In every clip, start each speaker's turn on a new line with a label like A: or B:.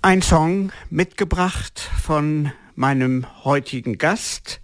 A: Ein Song mitgebracht von meinem heutigen Gast.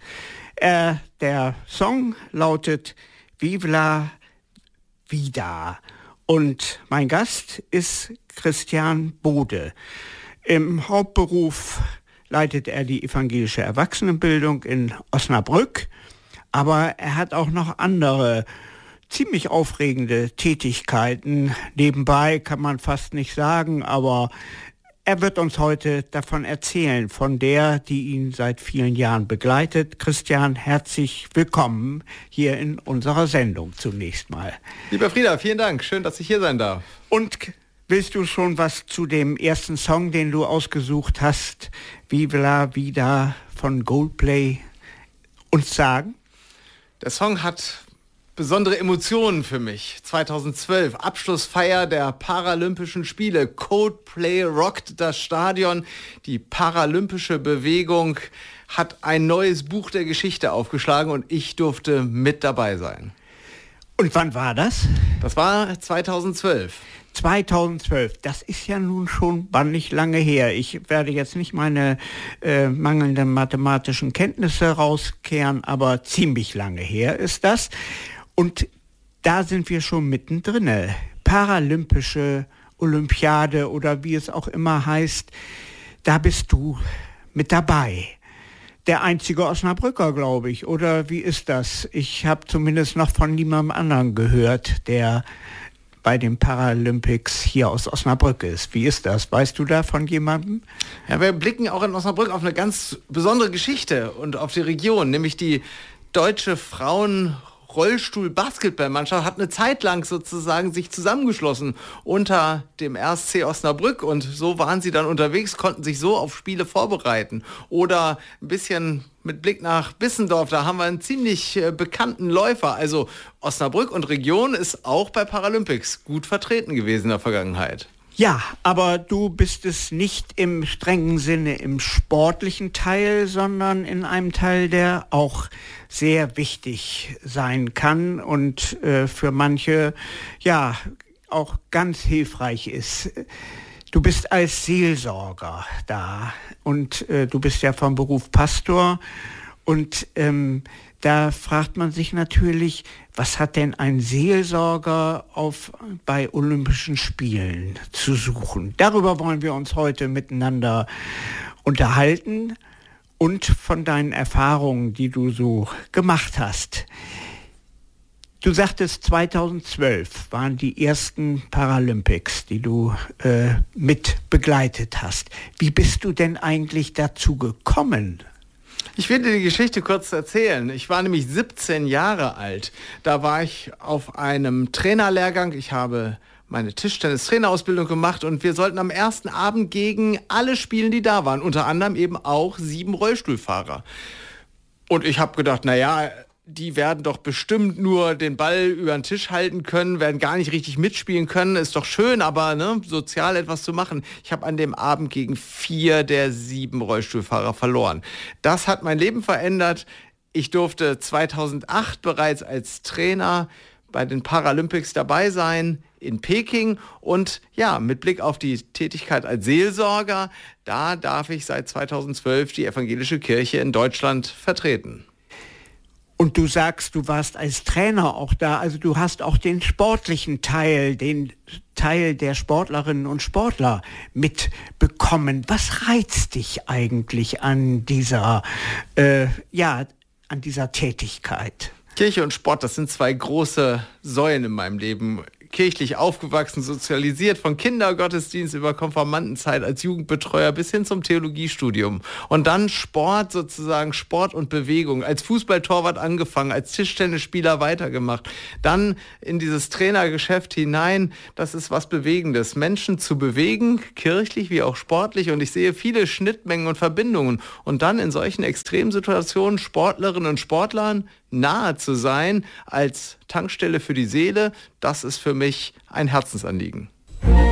A: Der Song lautet Vive la Vida. Und mein Gast ist Christian Bode. Im Hauptberuf leitet er die evangelische Erwachsenenbildung in Osnabrück. Aber er hat auch noch andere ziemlich aufregende Tätigkeiten. Nebenbei kann man fast nicht sagen, aber er wird uns heute davon erzählen, von der, die ihn seit vielen Jahren begleitet. Christian, herzlich willkommen hier in unserer Sendung zunächst mal.
B: Lieber Frieda, vielen Dank. Schön, dass ich hier sein darf.
A: Und willst du schon was zu dem ersten Song, den du ausgesucht hast, Vive la Vida von Coldplay, uns sagen?
B: Der Song hat besondere Emotionen für mich. 2012, Abschlussfeier der Paralympischen Spiele. Coldplay rockt das Stadion. Die paralympische Bewegung hat ein neues Buch der Geschichte aufgeschlagen und ich durfte mit dabei sein.
A: Und wann war das?
B: Das war 2012.
A: 2012, das ist ja nun schon nicht lange her. Ich werde jetzt nicht meine mangelnden mathematischen Kenntnisse rauskehren, aber ziemlich lange her ist das. Und da sind wir schon mittendrin. Paralympische Olympiade oder wie es auch immer heißt, da bist du mit dabei. Der einzige Osnabrücker, glaube ich. Oder wie ist das? Ich habe zumindest noch von niemandem anderen gehört, der bei den Paralympics hier aus Osnabrück ist. Wie ist das? Weißt du da von jemandem?
B: Ja, wir blicken auch in Osnabrück auf eine ganz besondere Geschichte und auf die Region, nämlich die deutsche Frauen-Rollstuhl-Basketballmannschaft hat eine Zeit lang sozusagen sich zusammengeschlossen unter dem RSC Osnabrück und so waren sie dann unterwegs, konnten sich so auf Spiele vorbereiten. Oder ein bisschen mit Blick nach Bissendorf, da haben wir einen ziemlich bekannten Läufer. Also Osnabrück und Region ist auch bei Paralympics gut vertreten gewesen in der Vergangenheit.
A: Ja, aber du bist es nicht im strengen Sinne im sportlichen Teil, sondern in einem Teil, der auch sehr wichtig sein kann und für manche ja auch ganz hilfreich ist. Du bist als Seelsorger da und du bist ja vom Beruf Pastor und da fragt man sich natürlich, was hat denn ein Seelsorger bei Olympischen Spielen zu suchen? Darüber wollen wir uns heute miteinander unterhalten und von deinen Erfahrungen, die du so gemacht hast. Du sagtest, 2012 waren die ersten Paralympics, die du mit begleitet hast. Wie bist du denn eigentlich dazu gekommen?
B: Ich will dir die Geschichte kurz erzählen. Ich war nämlich 17 Jahre alt. Da war ich auf einem Trainerlehrgang. Ich habe meine Tischtennis-Trainerausbildung gemacht und wir sollten am ersten Abend gegen alle spielen, die da waren. Unter anderem eben auch 7 Rollstuhlfahrer. Und ich habe gedacht, naja, die werden doch bestimmt nur den Ball über den Tisch halten können, werden gar nicht richtig mitspielen können. Ist doch schön, aber sozial etwas zu machen. Ich habe an dem Abend gegen 4 der 7 Rollstuhlfahrer verloren. Das hat mein Leben verändert. Ich durfte 2008 bereits als Trainer bei den Paralympics dabei sein in Peking und ja, mit Blick auf die Tätigkeit als Seelsorger, da darf ich seit 2012 die evangelische Kirche in Deutschland vertreten.
A: Und du sagst, du warst als Trainer auch da, also du hast auch den sportlichen Teil, den Teil der Sportlerinnen und Sportler mitbekommen. Was reizt dich eigentlich an dieser Tätigkeit?
B: Kirche und Sport, das sind 2 große Säulen in meinem Leben. Kirchlich aufgewachsen, sozialisiert, von Kindergottesdienst über Konfirmandenzeit als Jugendbetreuer bis hin zum Theologiestudium. Und dann Sport sozusagen, Sport und Bewegung. Als Fußballtorwart angefangen, als Tischtennisspieler weitergemacht. Dann in dieses Trainergeschäft hinein, das ist was Bewegendes. Menschen zu bewegen, kirchlich wie auch sportlich. Und ich sehe viele Schnittmengen und Verbindungen. Und dann in solchen Extremsituationen Sportlerinnen und Sportlern nahe zu sein als Tankstelle für die Seele, das ist für mich ein Herzensanliegen.